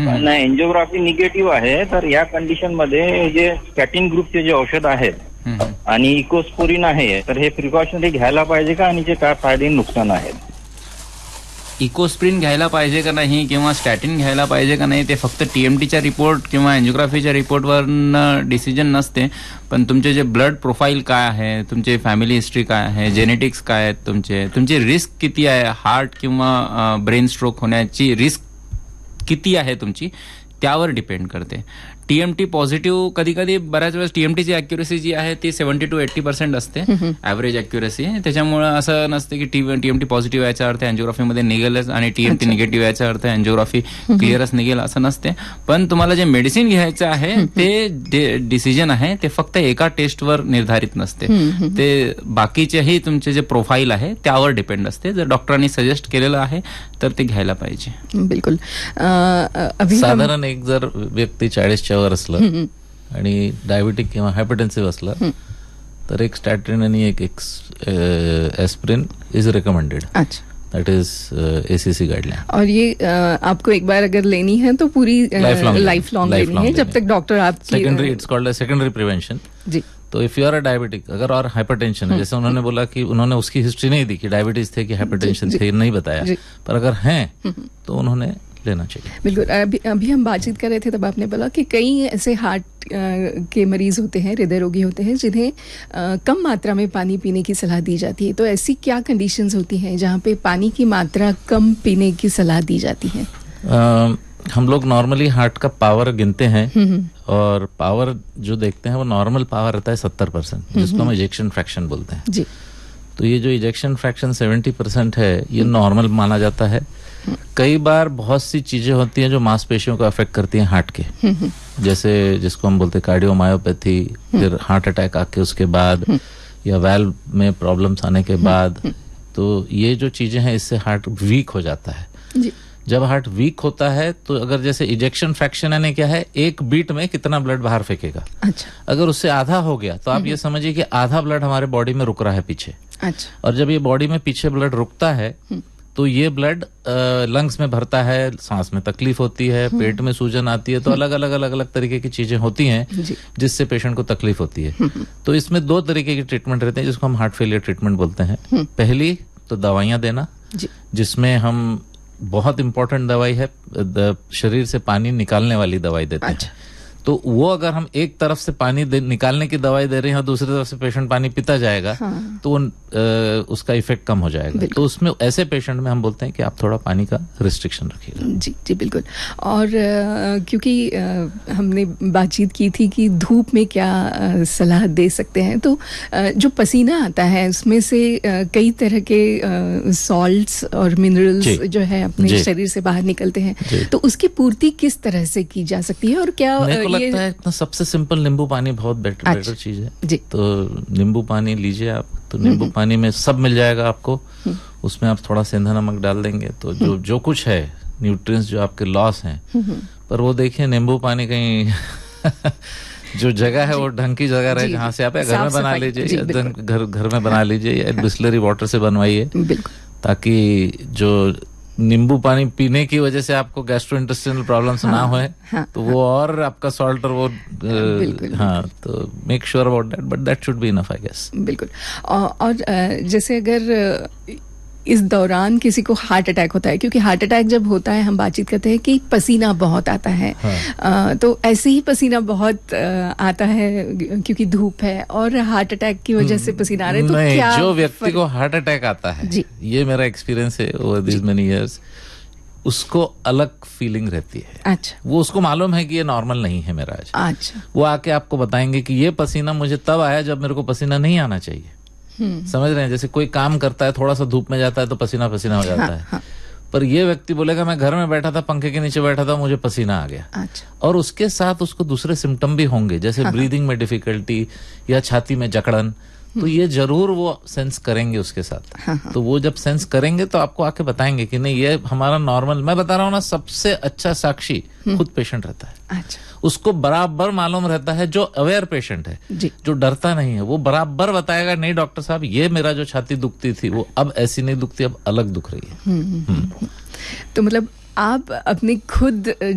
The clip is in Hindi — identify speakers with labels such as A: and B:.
A: पण एंजिओग्राफी निगेटिव्ह आहे, तर या कंडिशन मध्ये जे स्टॅटिन ग्रुपचे जे औषध आहेत आणि इकोस्पोरिन आहे, तर हे प्रिकॉशनरी घ्यायला पाहिजे का आणि जे काय फायदे नुकसान आहेत?
B: इकोस्प्रिन घ्यायला पाहिजे का नाही किंवा स्टॅटिन घ्यायला पाहिजे का नाही ते फक्त टीएमटीच्या रिपोर्ट किंवा एंजिओग्राफीच्या रिपोर्टवरनं डिसिजन नसते. पण तुमचे जे ब्लड प्रोफाईल काय आहे, तुमची फॅमिली हिस्ट्री काय आहे, जेनेटिक्स काय आहेत, तुमची रिस्क किती आहे, हार्ट किंवा ब्रेन स्ट्रोक होण्याची रिस्क किती आहे तुमची, त्यावर डिपेंड करते. टीएमटी पॉझिटिव्ह कधी कधी बऱ्याच वेळेस टीएमटीची अॅक्युरेसी जी आहे ती 70 to 80% असते ऍव्हरेज अॅक्युरेसी. त्याच्यामुळे असं नसते की टीएमटी पॉझिटिव्ह याचा अर्थ अँजिओग्राफीमध्ये निघेलच आणि टीएमटी निगेटिव्ह याचा अर्थ अँजिओग्राफी क्लिअरच निघेल असं नसते. पण तुम्हाला जे मेडिसिन घ्यायचं आहे ते डिसिजन आहे ते फक्त एका टेस्टवर निर्धारित नसते, ते बाकीचेही तुमचे जे प्रोफाईल आहे त्यावर डिपेंड असते. जर डॉक्टरांनी सजेस्ट केलेलं आहे तर ते घ्यायला पाहिजे.
C: बिलकुल.
D: साधारण एक जर व्यक्ती 40च्या वर असलं आणि डायबिटिक किंवा हायपरटेन्सिव्ह असलं तर एक स्टॅटिन आणि एक aspirin is recommended. That is ACC guideline.
C: और ये आपको एक बार अगर लेनी है तो पूरी लाइफ लॉन्ग लेनी है जब तक डॉक्टर आपकी
D: secondary, it's called secondary prevention.
C: जी.
D: तो if you are a diabetic अगर और हाइपरटेंशन है, जैसे उन्होंने बोला कि उन्होंने उसकी हिस्ट्री नहीं दी कि डायबिटीज थे कि हाइपरटेंशन थे, नहीं बताया, पर अगर हैं तो उन्होंने लेना चाहिए.
C: बिल्कुल. अभी हम बातचीत कर रहे थे तब आपने बोला कि कई ऐसे हार्ट के मरीज होते हैं, हृदय रोगी होते हैं जिन्हें कम मात्रा में पानी पीने की सलाह दी जाती है. तो ऐसी क्या कंडीशंस होती हैं जहाँ पे पानी की मात्रा कम पीने की सलाह दी जाती है?
D: हम लोग नॉर्मली हार्ट का पावर गिनते हैं और पावर जो देखते हैं वो नॉर्मल पावर रहता है 70%, जिसको हम इजेक्शन फ्रैक्शन बोलते हैं.
C: जी.
D: तो ये जो इजेक्शन फ्रैक्शन 70% है ये नॉर्मल माना जाता है. कई बार बहुत सी चीजें होती हैं जो मांसपेशियों को अफेक्ट करती हैं हार्ट के, जैसे जिसको हम बोलते हैं कार्डियोमायोपैथी, फिर हार्ट अटैक आके उसके बाद या वाल्व में प्रॉब्लम्स आने के बाद, तो ये जो चीजें हैं इससे हार्ट वीक हो जाता है.
C: जी.
D: जब हार्ट वीक होता है तो अगर जैसे इजेक्शन फ्रैक्शन यानी क्या है, एक बीट में कितना ब्लड बाहर फेंकेगा.
C: अच्छा.
D: अगर उससे आधा हो गया तो आप ये समझिए कि आधा ब्लड हमारे बॉडी में रुक रहा है पीछे.
C: अच्छा.
D: और जब ये बॉडी में पीछे ब्लड रुकता है तो ये ब्लड लंग्स में भरता है, सांस में तकलीफ होती है, पेट में सूजन आती है, तो अलग अलग तरीके की चीजें होती हैं जिससे पेशेंट को तकलीफ होती है. तो इसमें 2 तरीके के ट्रीटमेंट रहते हैं जिसको हम हार्ट फेलियर ट्रीटमेंट बोलते हैं. पहली तो दवाइयां देना, जिसमें हम बहुत इंपॉर्टेंट दवाई है, शरीर से पानी निकालने वाली दवाई देते हैं. तो वो अगर हम एक तरफ से पानी निकालने की दवाई दे रहे हैं और दूसरी तरफ से पेशेंट पानी पीता जाएगा तो उसका इफेक्ट कम हो जाएगा. तो उसमें ऐसे पेशेंट में हम बोलते हैं कि आप थोड़ा पानी का रिस्ट्रिक्शन रखिएगा.
C: जी जी बिल्कुल. और क्योंकि हमने बातचीत की थी कि धूप में क्या सलाह दे सकते हैं, तो जो पसीना आता है उसमें से कई तरह के सॉल्ट्स और मिनरल्स जो है अपने शरीर से बाहर निकलते हैं, तो उसकी पूर्ति किस तरह से की जा सकती है? और क्या
D: लगता है इतना सबसे सिंपल नींबू पानी बहुत बेटर चीज है. तो नींबू पानी लीजिए आप, तो नींबू पानी में सब मिल जाएगा आपको. उसमें आप थोड़ा सेंधा नमक डाल देंगे तो जो कुछ है न्यूट्रिएंट्स जो आपके लॉस हैं, पर वो देखिए नींबू पानी कहीं जो जगह है वो ढंग की जगह रहे जहाँ से आप घर में बना लीजिए, घर में बना लीजिए या बिस्लरी वाटर से बनवाइए, ताकि जो नींबू पानी पीने की वजह से आपको गैस्ट्रोइंटेस्टाइनल प्रॉब्लम्स ना होए. तो वो और आपका सॉल्ट और वो तो make sure about that, but that should be enough I guess.
C: बिल्कुल. और जैसे अगर इस दौरान किसी को हार्ट अटैक होता है, क्योंकि हार्ट अटैक जब होता है हम बातचीत करते हैं कि पसीना बहुत आता है. तो ऐसे ही पसीना बहुत आता है क्योंकि धूप है और हार्ट अटैक की वजह से पसीना आ रहा है, तो क्या
D: जो व्यक्ति को हार्ट अटैक आता है, ये मेरा एक्सपीरियंस है ओवर दिस मेनी इयर्स, उसको अलग फीलिंग रहती है.
C: अच्छा.
D: वो उसको मालूम है कि ये नॉर्मल नहीं है मेरा आज.
C: अच्छा.
D: वो आके आपको बताएंगे कि ये पसीना मुझे तब आया जब मेरे को पसीना नहीं आना चाहिए. समझ रहे हैं? जैसे कोई काम करता है, थोड़ा सा धूप में जाता है तो पसीना पसीना हो जाता है. पर ये व्यक्ति बोलेगा मैं घर में बैठा था, पंखे के नीचे बैठा था, मुझे पसीना आ गया.
C: अच्छा.
D: और उसके साथ उसको दूसरे सिम्टम भी होंगे, जैसे ब्रीदिंग में डिफिकल्टी या छाती में जकड़न. तो ये जरूर वो सेंस करेंगे उसके साथ. तो वो जब सेंस करेंगे तो आपको आके बताएंगे कि नहीं ये हमारा नॉर्मल. मैं बता रहा हूँ ना, सबसे अच्छा साक्षी खुद पेशेंट रहता है.
C: अच्छा.
D: उसको बराबर मालूम रहता है, जो अवेयर पेशेंट है, जो डरता नहीं है, वो बराबर बताएगा नहीं डॉक्टर साहब ये मेरा जो छाती दुखती थी वो अब ऐसी नहीं दुखती, अब अलग दुख रही है.
C: तो मतलब आप अपनी खुद